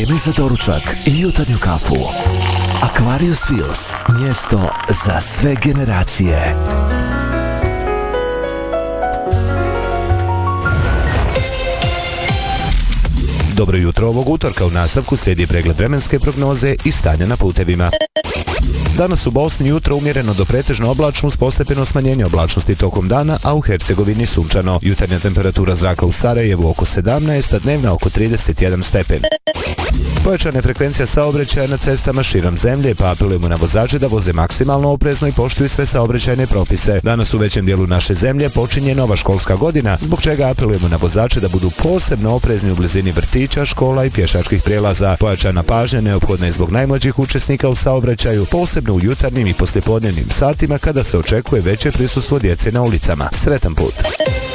Vrijeme za doručak i jutarnju kafu. Aquarius Wheels, mjesto za sve generacije. Dobro jutro, ovog utorka u nastavku slijedi pregled vremenske prognoze i stanja na putevima. Danas u Bosni jutro umjereno do pretežno oblačno uz postepeno smanjenje oblačnosti tokom dana, a u Hercegovini sunčano. Jutarnja temperatura zraka u Sarajevu oko 17, a dnevna oko 31 stepen. Pojačana je frekvencija saobraćaja na cestama širom zemlje, pa apelujemo na vozače da voze maksimalno oprezno i poštuju sve saobraćajne propise. Danas u većem dijelu naše zemlje počinje nova školska godina, zbog čega apelujemo na vozače da budu posebno oprezni u blizini vrtića, škola i pješačkih prijelaza. Pojačana pažnja neophodna je zbog najmlađih učesnika u saobraćaju, posebno u jutarnjim i poslijepodnevnim satima kada se očekuje veće prisustvo djece na ulicama. Sretan put!